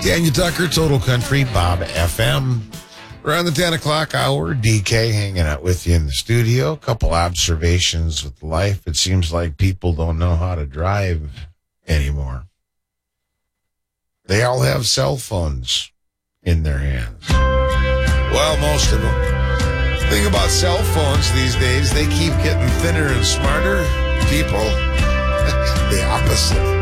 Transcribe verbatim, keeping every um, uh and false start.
Daniel Tucker, Total Country, Bob F M. Around the ten o'clock hour, D K hanging out with you in the studio. A couple observations with life. It seems like people don't know how to drive anymore. They all have cell phones in their hands. Well, most of them. The thing about cell phones these days, they keep getting thinner and smarter. People, the opposite.